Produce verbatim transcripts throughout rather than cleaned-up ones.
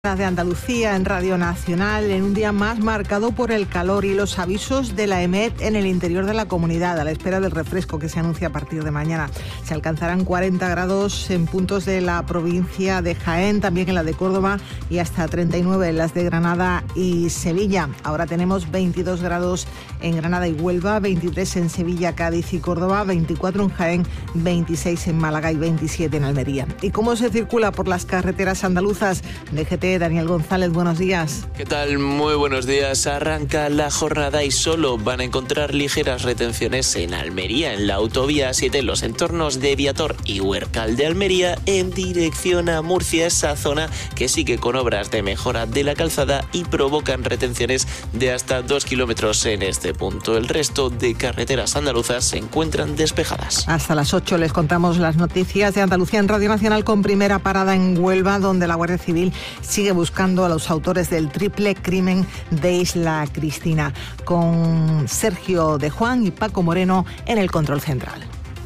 De Andalucía en Radio Nacional, en un día más marcado por el calor y los avisos de la EMET en el interior de la comunidad, a la espera del refresco que se anuncia a partir de mañana. Se alcanzarán cuarenta grados en puntos de la provincia de Jaén, también en la de Córdoba, y hasta treinta y nueve en las de Granada y Sevilla. Ahora tenemos veintidós grados en Granada y Huelva, veintitrés en Sevilla, Cádiz y Córdoba, veinticuatro en Jaén, veintiséis en Málaga y veintisiete en Almería. ¿Y cómo se circula por las carreteras andaluzas? D G T, Daniel González, buenos días. ¿Qué tal? Muy buenos días. Arranca la jornada y solo van a encontrar ligeras retenciones en Almería, en la autovía siete, en los entornos de Viator y Huércal de Almería, en dirección a Murcia, esa zona que sigue con obras de mejora de la calzada y provocan retenciones de hasta dos kilómetros en este punto. El resto de carreteras andaluzas se encuentran despejadas. Hasta las ocho les contamos las noticias de Andalucía en Radio Nacional, con primera parada en Huelva, donde la Guardia Civil sigue buscando a los autores del triple crimen de Isla Cristina, con Sergio de Juan y Paco Moreno en el control central.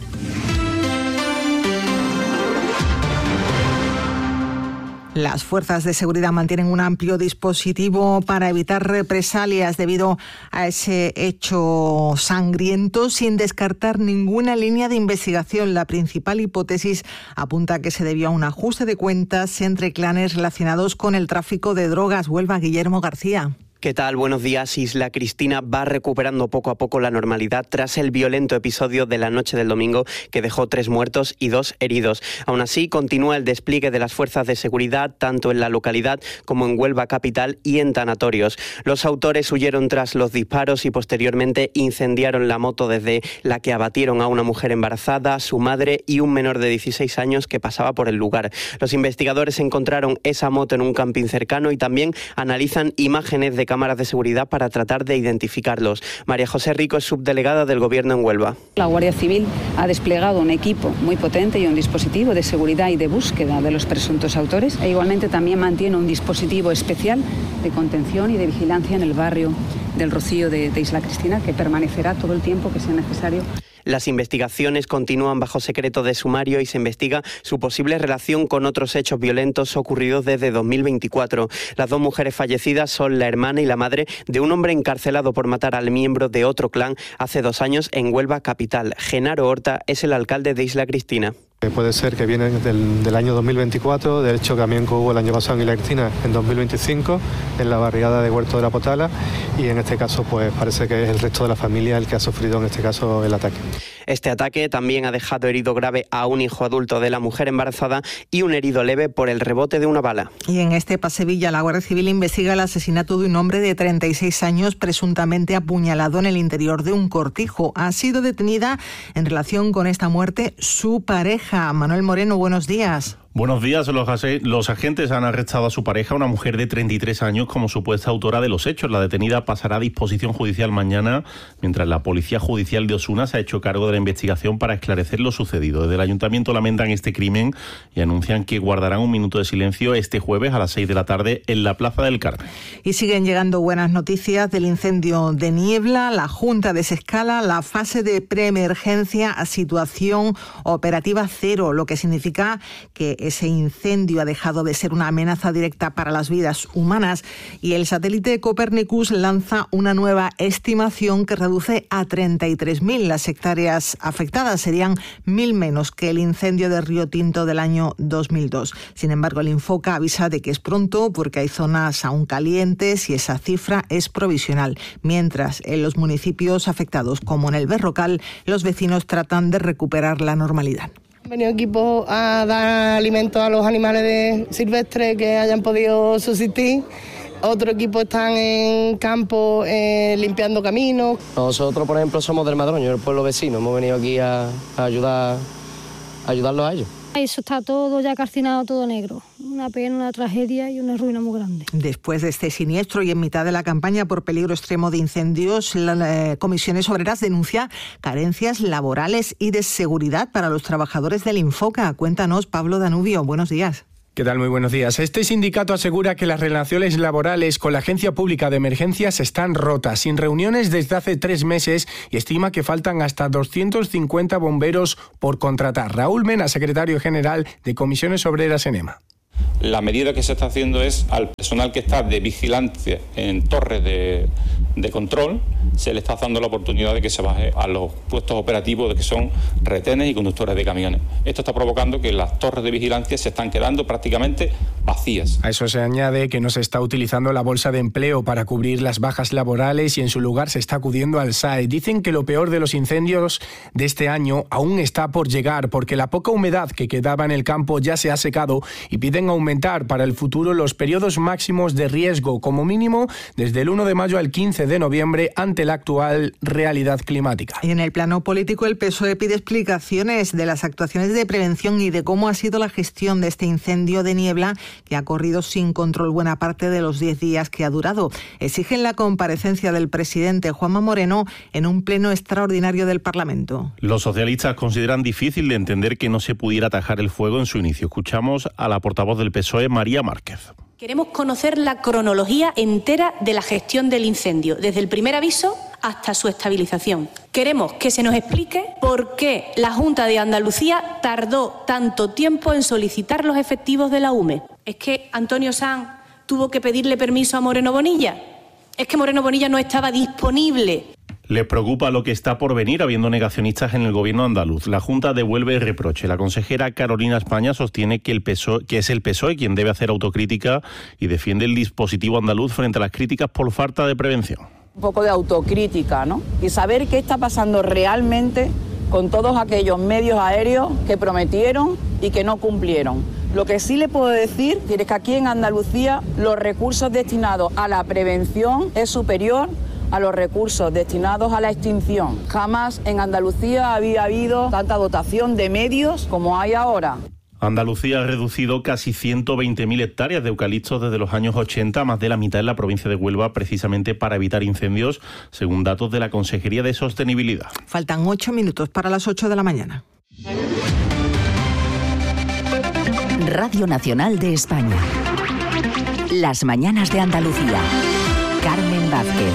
Las fuerzas de seguridad mantienen un amplio dispositivo para evitar represalias debido a ese hecho sangriento, sin descartar ninguna línea de investigación. La principal hipótesis apunta a que se debió a un ajuste de cuentas entre clanes relacionados con el tráfico de drogas. Huelva, Guillermo García. ¿Qué tal? Buenos días. Isla Cristina va recuperando poco a poco la normalidad tras el violento episodio de la noche del domingo que dejó tres muertos y dos heridos. Aún así, continúa el despliegue de las fuerzas de seguridad tanto en la localidad como en Huelva capital y en tanatorios. Los autores huyeron tras los disparos y posteriormente incendiaron la moto desde la que abatieron a una mujer embarazada, su madre y un menor de dieciséis años que pasaba por el lugar. Los investigadores encontraron esa moto en un camping cercano y también analizan imágenes de cámaras de seguridad para tratar de identificarlos. María José Rico es subdelegada del Gobierno en Huelva. La Guardia Civil ha desplegado un equipo muy potente y un dispositivo de seguridad y de búsqueda de los presuntos autores, e igualmente también mantiene un dispositivo especial de contención y de vigilancia en el barrio del Rocío de, de Isla Cristina, que permanecerá todo el tiempo que sea necesario. Las investigaciones continúan bajo secreto de sumario y se investiga su posible relación con otros hechos violentos ocurridos desde dos mil veinticuatro. Las dos mujeres fallecidas son la hermana y la madre de un hombre encarcelado por matar al miembro de otro clan hace dos años en Huelva capital. Genaro Horta es el alcalde de Isla Cristina. Puede ser que viene del, del año dos mil veinticuatro, de hecho también hubo el año pasado en Isla Cristina en dos mil veinticinco, en la barriada de Huerto de la Potala, y en este caso pues parece que es el resto de la familia el que ha sufrido en este caso el ataque. Este ataque también ha dejado herido grave a un hijo adulto de la mujer embarazada y un herido leve por el rebote de una bala. Y en Estepa, Sevilla, la Guardia Civil investiga el asesinato de un hombre de treinta y seis años presuntamente apuñalado en el interior de un cortijo. Ha sido detenida en relación con esta muerte su pareja. Manuel Moreno, buenos días. Buenos días. Los, los agentes han arrestado a su pareja, una mujer de treinta y tres años, como supuesta autora de los hechos. La detenida pasará a disposición judicial mañana, mientras la Policía Judicial de Osuna se ha hecho cargo de la investigación para esclarecer lo sucedido. Desde el Ayuntamiento lamentan este crimen y anuncian que guardarán un minuto de silencio este jueves a las seis de la tarde en la Plaza del Carmen. Y siguen llegando buenas noticias del incendio de Niebla. La Junta desescala la fase de preemergencia a situación operativa cero, lo que significa que ese incendio ha dejado de ser una amenaza directa para las vidas humanas, y el satélite Copernicus lanza una nueva estimación que reduce a treinta y tres mil las hectáreas afectadas. Serían mil menos que el incendio de Río Tinto del año dos mil dos. Sin embargo, el Infoca avisa de que es pronto porque hay zonas aún calientes y esa cifra es provisional. Mientras, en los municipios afectados, como en el Berrocal, los vecinos tratan de recuperar la normalidad. Han venido equipos a dar alimento a los animales de silvestres que hayan podido subsistir. Otro equipo están en campo eh, limpiando caminos. Nosotros, por ejemplo, somos del Madroño, el pueblo vecino. Hemos venido aquí a, a ayudar, a ayudarlos a ellos. Eso está todo ya calcinado, todo negro. Una pena, una tragedia y una ruina muy grande. Después de este siniestro y en mitad de la campaña por peligro extremo de incendios, la eh, Comisiones Obreras denuncia carencias laborales y de seguridad para los trabajadores del Infoca. Cuéntanos, Pablo Danubio. Buenos días. ¿Qué tal? Muy buenos días. Este sindicato asegura que las relaciones laborales con la Agencia Pública de Emergencias están rotas, sin reuniones desde hace tres meses, y estima que faltan hasta doscientos cincuenta bomberos por contratar. Raúl Mena, secretario general de Comisiones Obreras en EMA. La medida que se está haciendo es al personal que está de vigilancia en torres de, de control, se le está dando la oportunidad de que se baje a los puestos operativos de que son retenes y conductores de camiones. Esto está provocando que las torres de vigilancia se están quedando prácticamente vacías. A eso se añade que no se está utilizando la bolsa de empleo para cubrir las bajas laborales y en su lugar se está acudiendo al S A E. Dicen que lo peor de los incendios de este año aún está por llegar porque la poca humedad que quedaba en el campo ya se ha secado y piden aumentar para el futuro los periodos máximos de riesgo, como mínimo desde el uno de mayo al quince de noviembre, ante la actual realidad climática. Y en el plano político, el P S O E pide explicaciones de las actuaciones de prevención y de cómo ha sido la gestión de este incendio de niebla que ha corrido sin control buena parte de los diez días que ha durado. Exigen la comparecencia del presidente Juanma Moreno en un pleno extraordinario del Parlamento. Los socialistas consideran difícil de entender que no se pudiera atajar el fuego en su inicio. Escuchamos a la portavoz del P S O E, María Márquez. Queremos conocer la cronología entera de la gestión del incendio, desde el primer aviso hasta su estabilización. Queremos que se nos explique por qué la Junta de Andalucía tardó tanto tiempo en solicitar los efectivos de la U M E. ¿Es que Antonio Sanz tuvo que pedirle permiso a Moreno Bonilla? ¿Es que Moreno Bonilla no estaba disponible? Le preocupa lo que está por venir, habiendo negacionistas en el gobierno andaluz. La Junta devuelve el reproche. La consejera Carolina España sostiene que, el P S O E, que es el P S O E quien debe hacer autocrítica y defiende el dispositivo andaluz frente a las críticas por falta de prevención. Un poco de autocrítica, ¿no? Y saber qué está pasando realmente con todos aquellos medios aéreos que prometieron y que no cumplieron. Lo que sí le puedo decir es que aquí en Andalucía los recursos destinados a la prevención es superior a los recursos destinados a la extinción. Jamás en Andalucía había habido tanta dotación de medios como hay ahora. Andalucía ha reducido casi ciento veinte mil hectáreas de eucaliptos desde los años ochenta, más de la mitad en la provincia de Huelva, precisamente para evitar incendios, según datos de la Consejería de Sostenibilidad. Faltan ocho minutos para las ocho de la mañana. Radio Nacional de España. Las mañanas de Andalucía. Carmen Vázquez.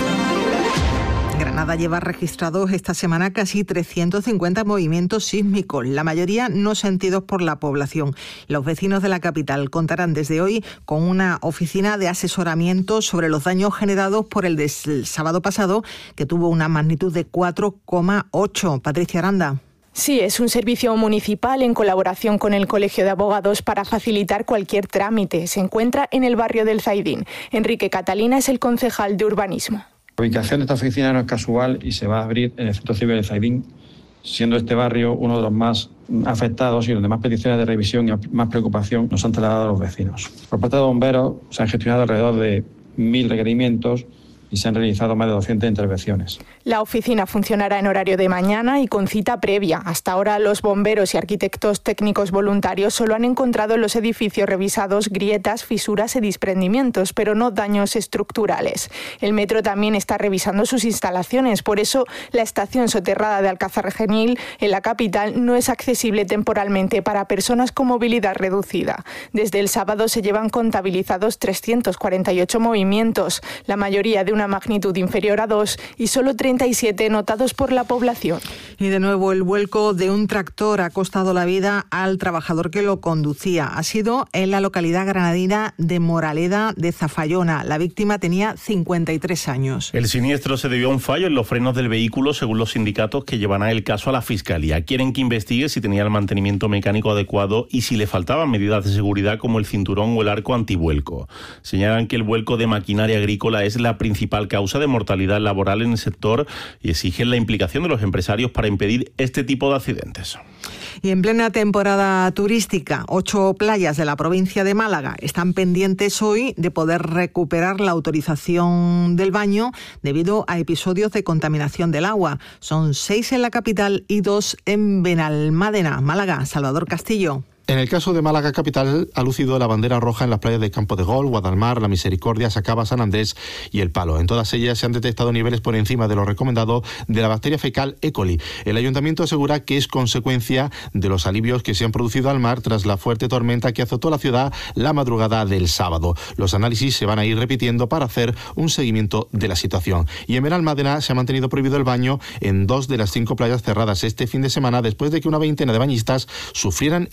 Granada lleva registrados esta semana casi trescientos cincuenta movimientos sísmicos, la mayoría no sentidos por la población. Los vecinos de la capital contarán desde hoy con una oficina de asesoramiento sobre los daños generados por el del sábado pasado, que tuvo una magnitud de cuatro coma ocho. Patricia Aranda. Sí, es un servicio municipal en colaboración con el Colegio de Abogados para facilitar cualquier trámite. Se encuentra en el barrio del Zaidín. Enrique Catalina es el concejal de urbanismo. La ubicación de esta oficina no es casual y se va a abrir en el Centro Civil del Zaidín, siendo este barrio uno de los más afectados y donde más peticiones de revisión y más preocupación nos han trasladado a los vecinos. Por parte de bomberos se han gestionado alrededor de mil requerimientos y se han realizado más de doscientas intervenciones. La oficina funcionará en horario de mañana y con cita previa. Hasta ahora los bomberos y arquitectos técnicos voluntarios solo han encontrado en los edificios revisados grietas, fisuras y desprendimientos, pero no daños estructurales. El metro también está revisando sus instalaciones, por eso la estación soterrada de Alcázar Genil en la capital no es accesible temporalmente para personas con movilidad reducida. Desde el sábado se llevan contabilizados trescientos cuarenta y ocho movimientos, la mayoría de una magnitud inferior a dos y solo treinta y siete notados por la población. Y de nuevo el vuelco de un tractor ha costado la vida al trabajador que lo conducía. Ha sido en la localidad granadina de Moraleda de Zafallona. La víctima tenía cincuenta y tres años. El siniestro se debió a un fallo en los frenos del vehículo, según los sindicatos que llevarán el caso a la Fiscalía. Quieren que investigue si tenía el mantenimiento mecánico adecuado y si le faltaban medidas de seguridad como el cinturón o el arco antivuelco. Señalan que el vuelco de maquinaria agrícola es la principal causa de mortalidad laboral en el sector y exigen la implicación de los empresarios para impedir este tipo de accidentes. Y en plena temporada turística, ocho playas de la provincia de Málaga están pendientes hoy de poder recuperar la autorización del baño debido a episodios de contaminación del agua. Son seis en la capital y dos en Benalmádena, Málaga. Salvador Castillo. En el caso de Málaga capital ha lucido la bandera roja en las playas de Campo de Gol, Guadalmar, La Misericordia, Sacaba, San Andrés y El Palo. En todas ellas se han detectado niveles por encima de lo recomendado de la bacteria fecal E. coli. El ayuntamiento asegura que es consecuencia de los alivios que se han producido al mar tras la fuerte tormenta que azotó la ciudad la madrugada del sábado. Los análisis se van a ir repitiendo para hacer un seguimiento de la situación. Y en Benalmádena se ha mantenido prohibido el baño en dos de las cinco playas cerradas este fin de semana después de que una veintena de bañistas sufrieran erupciones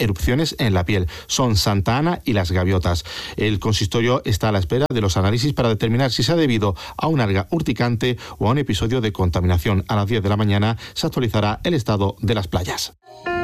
infecciones en la piel. Son Santa Ana y Las Gaviotas. El consistorio está a la espera de los análisis para determinar si se ha debido a una alga urticante o a un episodio de contaminación. A las diez de la mañana se actualizará el estado de las playas.